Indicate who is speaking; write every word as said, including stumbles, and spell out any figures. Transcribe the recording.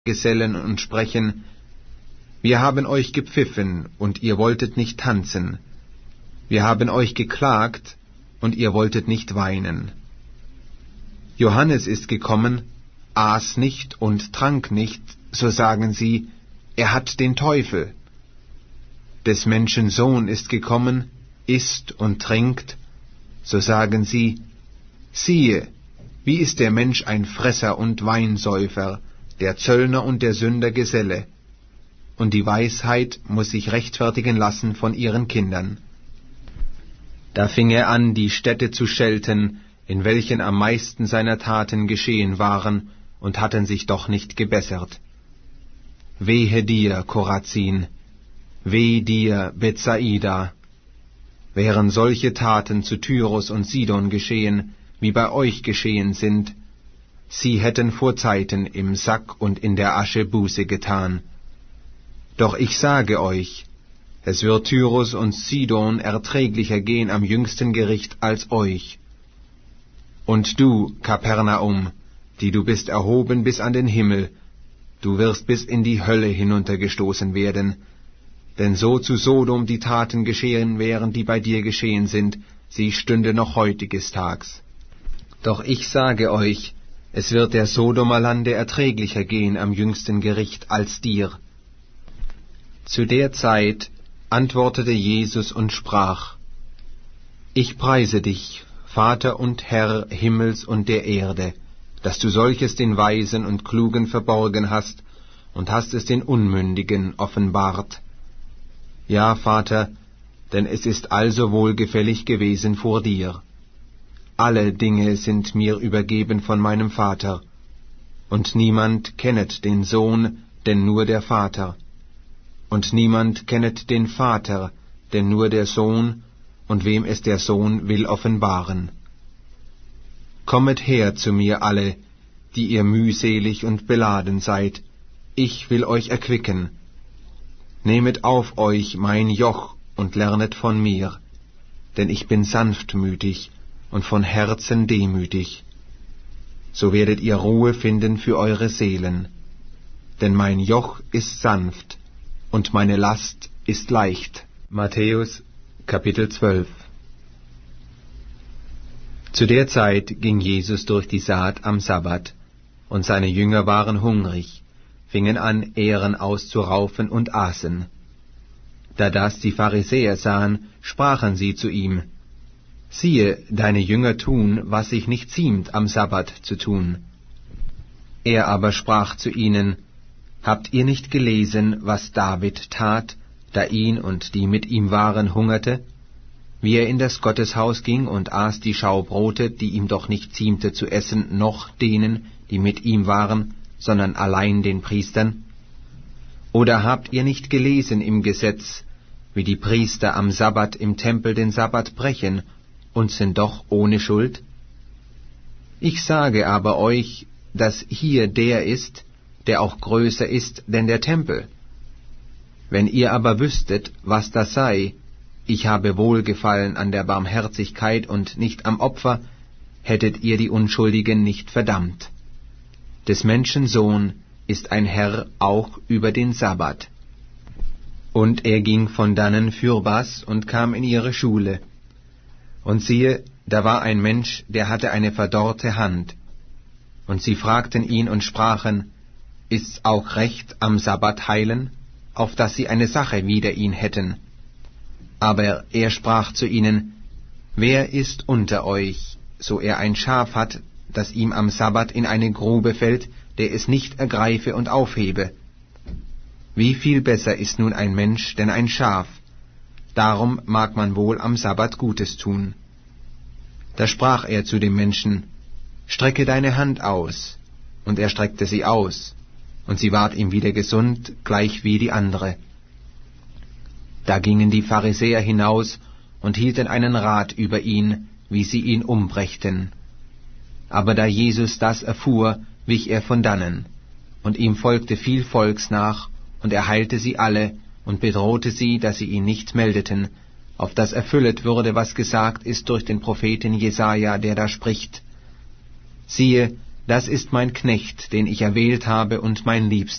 Speaker 1: Gesellen und sprechen: Wir haben euch gepfiffen, und ihr wolltet nicht tanzen. Wir haben euch geklagt, und ihr wolltet nicht weinen. Johannes ist gekommen, aß nicht und trank nicht, so sagen sie, er hat den Teufel. Des Menschen Sohn ist gekommen, isst und trinkt, so sagen sie, siehe, wie ist der Mensch ein Fresser und Weinsäufer, der Zöllner und der Sünder Geselle. Und die Weisheit muß sich rechtfertigen lassen von ihren Kindern. Da fing er an, die Städte zu schelten, in welchen am meisten seiner Taten geschehen waren, und hatten sich doch nicht gebessert. Wehe dir, Korazin! Weh dir, Bethsaida! Wären solche Taten zu Tyrus und Sidon geschehen, wie bei euch geschehen sind, sie hätten vor Zeiten im Sack und in der Asche Buße getan. Doch ich sage euch, es wird Tyrus und Sidon erträglicher gehen am jüngsten Gericht als euch. Und du, Kapernaum, die du bist erhoben bis an den Himmel, du wirst bis in die Hölle hinuntergestoßen werden, denn so zu Sodom die Taten geschehen wären, die bei dir geschehen sind, sie stünde noch heutiges Tags. Doch ich sage euch, es wird der Sodomer Lande erträglicher gehen am jüngsten Gericht als dir. Zu der Zeit antwortete Jesus und sprach: Ich preise dich, Vater und Herr Himmels und der Erde, dass du solches den Weisen und Klugen verborgen hast und hast es den Unmündigen offenbart. Ja, Vater, denn es ist also wohlgefällig gewesen vor dir. Alle Dinge sind mir übergeben von meinem Vater, und niemand kennet den Sohn, denn nur der Vater. Und niemand kennet den Vater, denn nur der Sohn, und wem es der Sohn will offenbaren. Kommet her zu mir alle, die ihr mühselig und beladen seid, ich will euch erquicken. Nehmet auf euch mein Joch und lernet von mir, denn ich bin sanftmütig und von Herzen demütig. So werdet ihr Ruhe finden für eure Seelen, denn mein Joch ist sanft und meine Last ist leicht. Matthäus Kapitel zwölf. Zu der Zeit ging Jesus durch die Saat am Sabbat, und seine Jünger waren hungrig, fingen an, Ähren auszuraufen und aßen. Da das die Pharisäer sahen, sprachen sie zu ihm: Siehe, deine Jünger tun, was sich nicht ziemt, am Sabbat zu tun. Er aber sprach zu ihnen: Habt ihr nicht gelesen, was David tat, da ihn und die mit ihm waren hungerte, wie er in das Gotteshaus ging und aß die Schaubrote, die ihm doch nicht ziemte zu essen, noch denen, die mit ihm waren, sondern allein den Priestern? Oder habt ihr nicht gelesen im Gesetz, wie die Priester am Sabbat im Tempel den Sabbat brechen und sind doch ohne Schuld? Ich sage aber euch, dass hier der ist, der auch größer ist denn der Tempel. Wenn ihr aber wüsstet, was das sei, ich habe Wohlgefallen an der Barmherzigkeit und nicht am Opfer, hättet ihr die Unschuldigen nicht verdammt. Des Menschen Sohn ist ein Herr auch über den Sabbat. Und er ging von dannen fürbas und kam in ihre Schule. Und siehe, da war ein Mensch, der hatte eine verdorrte Hand. Und sie fragten ihn und sprachen: Ist's auch recht, am Sabbat heilen, auf dass sie eine Sache wider ihn hätten? Aber er sprach zu ihnen: Wer ist unter euch, so er ein Schaf hat, das ihm am Sabbat in eine Grube fällt, der es nicht ergreife und aufhebe? Wie viel besser ist nun ein Mensch denn ein Schaf? Darum mag man wohl am Sabbat Gutes tun. Da sprach er zu dem Menschen: Strecke deine Hand aus. Und er streckte sie aus, und sie ward ihm wieder gesund, gleich wie die andere. Da gingen die Pharisäer hinaus und hielten einen Rat über ihn, wie sie ihn umbrächten. Aber da Jesus das erfuhr, wich er von dannen, und ihm folgte viel Volks nach, und er heilte sie alle und bedrohte sie, dass sie ihn nicht meldeten, auf das erfüllet würde, was gesagt ist durch den Propheten Jesaja, der da spricht: Siehe, Das ist mein Knecht, den ich erwählt habe und mein Liebster.